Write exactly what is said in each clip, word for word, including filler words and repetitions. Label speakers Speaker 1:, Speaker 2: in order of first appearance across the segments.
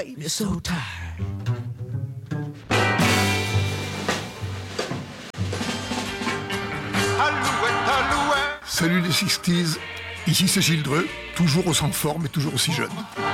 Speaker 1: baby, so tired.
Speaker 2: Alouette, alouette.
Speaker 3: Salut les sixties, ici c'est Gilles Dreux, toujours au sans forme et toujours aussi jeune.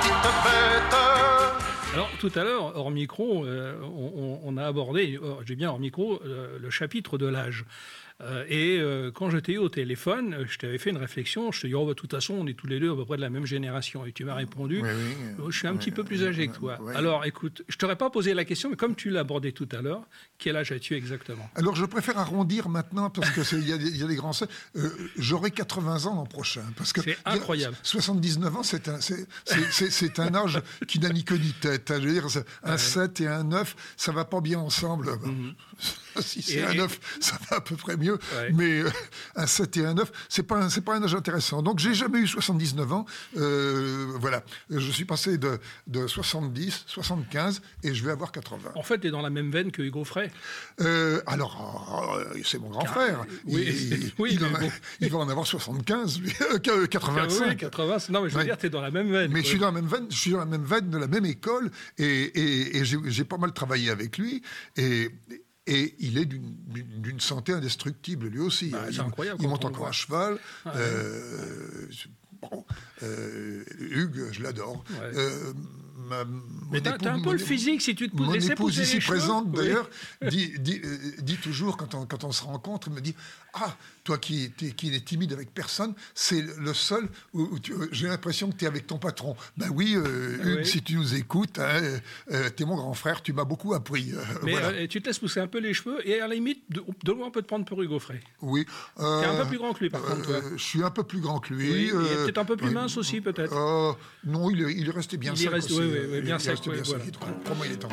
Speaker 4: Alors tout à l'heure, hors micro, euh, on, on a abordé, j'ai bien hors micro, euh, le chapitre de l'âge. Euh, et euh, quand je t'ai eu au téléphone, je t'avais fait une réflexion. Je te dis, oh, bah, de toute façon, on est tous les deux à peu près de la même génération. Et tu m'as répondu,
Speaker 3: oui, oui,
Speaker 4: oh, je suis un
Speaker 3: oui,
Speaker 4: petit peu plus
Speaker 3: oui,
Speaker 4: âgé que toi.
Speaker 3: oui.
Speaker 4: Alors, écoute, je t'aurais pas posé la question, mais comme tu l'as abordé tout à l'heure, quel âge as-tu exactement?
Speaker 3: Alors je préfère arrondir maintenant parce qu'il y, y a des grands... Euh, J'aurai quatre-vingts ans l'an prochain. Parce que
Speaker 4: c'est incroyable.
Speaker 3: soixante-dix-neuf ans, c'est un, c'est, c'est, c'est, c'est un âge qui n'a ni queue ni tête. Je veux dire, un ouais. sept et un neuf, ça va pas bien ensemble. Mm-hmm. Si c'est et, un neuf, ça va à peu près mieux. Ouais. Mais euh, un sept et un neuf, c'est pas un, c'est pas un âge intéressant. Donc j'ai jamais eu soixante-dix-neuf ans. Euh, voilà. Je suis passé de, de soixante-dix, soixante-quinze et je vais avoir quatre-vingts.
Speaker 4: En fait, tu es dans la même veine que Hugo Frey.
Speaker 3: Euh, alors, euh, c'est mon grand Car... frère.
Speaker 4: Oui,
Speaker 3: il,
Speaker 4: oui,
Speaker 3: il,
Speaker 4: bon.
Speaker 3: il va en avoir soixante-quinze, lui. Euh, quatre-vingt-cinq.
Speaker 4: Oui, quatre-vingts. Non, mais je veux ouais. dire, tu es dans la même veine.
Speaker 3: Mais
Speaker 4: ouais.
Speaker 3: je suis dans la même veine, je suis dans la même veine de la même école et, et, et j'ai, j'ai pas mal travaillé avec lui. Et. Et il est d'une, d'une santé indestructible, lui aussi.
Speaker 4: Bah, c'est
Speaker 3: il,
Speaker 4: incroyable.
Speaker 3: Il monte encore
Speaker 4: voit.
Speaker 3: à cheval.
Speaker 4: Ah,
Speaker 3: euh, bon, euh, Hugues, je l'adore.
Speaker 4: Ouais.
Speaker 3: Euh, ma,
Speaker 4: Mais t'as, époux, t'as un peu le physique, si tu te
Speaker 3: Mon épouse ici présente,
Speaker 4: cheveux.
Speaker 3: d'ailleurs, oui. dit, dit, euh, dit toujours, quand on, quand on se rencontre, elle me dit « Ah, toi qui, qui es timide avec personne, c'est le seul où, où tu, euh, j'ai l'impression que tu es avec ton patron. » Ben oui, euh, Hugues, oui. si tu nous écoutes, hein, euh, tu es mon grand frère, tu m'as beaucoup appris. Euh,
Speaker 4: Mais
Speaker 3: voilà.
Speaker 4: euh, tu te laisses pousser un peu les cheveux et à la limite, de, de loin, on peut te prendre pour Hugo Frey.
Speaker 3: Oui.
Speaker 4: Euh, tu es un peu plus grand que lui, par
Speaker 3: euh,
Speaker 4: contre, toi.
Speaker 3: Je suis un peu plus grand que lui.
Speaker 4: Oui,
Speaker 3: euh,
Speaker 4: et peut-être un peu plus euh, mince aussi, peut-être.
Speaker 3: Euh, non, il est, il est resté bien
Speaker 4: il
Speaker 3: sec
Speaker 4: reste,
Speaker 3: aussi.
Speaker 4: Oui, oui, oui, bien
Speaker 3: il
Speaker 4: sec.
Speaker 3: Resté
Speaker 4: Oui,
Speaker 3: bien
Speaker 4: voilà.
Speaker 3: sec. Pour moi, il est en